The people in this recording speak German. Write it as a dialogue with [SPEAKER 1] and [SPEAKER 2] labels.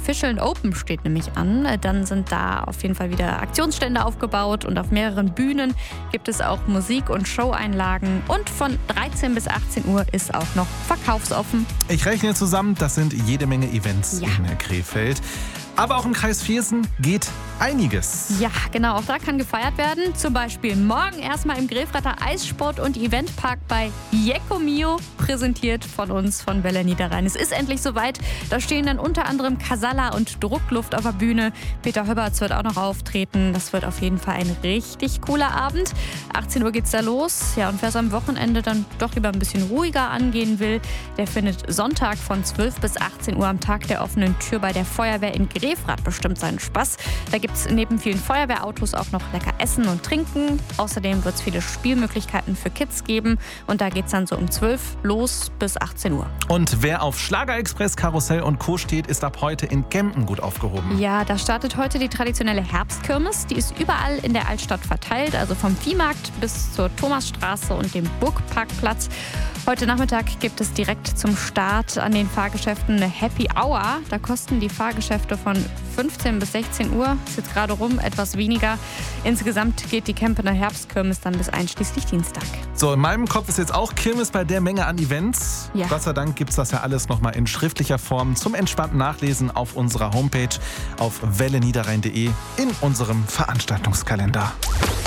[SPEAKER 1] Fischeln Open steht nämlich an. Dann sind da auf jeden Fall wieder Aktionsstände aufgebaut und auf mehreren Bühnen gibt es auch Musik- und Showeinlagen. Und von 13 bis 18 Uhr ist auch noch verkaufsoffen.
[SPEAKER 2] Ich rechne zusammen, das sind jede Menge Events in Krefeld. Aber auch im Kreis Viersen geht einiges.
[SPEAKER 1] Ja, genau, auch da kann gefeiert werden. Zum Beispiel morgen erstmal im Grefrather Eissport- und Eventpark bei Jekko-Mio, präsentiert von uns von Welle Niederrhein. Es ist endlich soweit. Da stehen dann unter anderem Casalla und Druckluft auf der Bühne. Peter Höberts wird auch noch auftreten. Das wird auf jeden Fall ein richtig cooler Abend. 18 Uhr geht's da los. Ja, und wer es am Wochenende dann doch lieber ein bisschen ruhiger angehen will, der findet Sonntag von 12 bis 18 Uhr am Tag der offenen Tür bei der Feuerwehr in Grefrath bestimmt seinen Spaß. Da gibt es neben vielen Feuerwehrautos auch noch lecker Essen und Trinken. Außerdem wird es viele Spielmöglichkeiten für Kids geben. Und da geht es dann so um 12 los bis 18 Uhr.
[SPEAKER 2] Und wer auf Schlagerexpress, Karussell und Co. steht, ist ab heute in Gempen gut aufgehoben.
[SPEAKER 1] Ja, da startet heute die traditionelle Herbstkirmes. Die ist überall in der Altstadt verteilt, also vom Viehmarkt bis zur Thomasstraße und dem Burgparkplatz. Heute Nachmittag gibt es direkt zum Start an den Fahrgeschäften eine Happy Hour. Da kosten die Fahrgeschäfte von 15 bis 16 Uhr, ist jetzt gerade rum, etwas weniger. Insgesamt geht die Kempener Herbstkirmes dann bis einschließlich Dienstag.
[SPEAKER 2] So, in meinem Kopf ist jetzt auch Kirmes bei der Menge an Events.
[SPEAKER 1] Ja.
[SPEAKER 2] Gott sei Dank gibt es das ja alles nochmal in schriftlicher Form zum entspannten Nachlesen auf unserer Homepage auf welleniederrhein.de in unserem Veranstaltungskalender.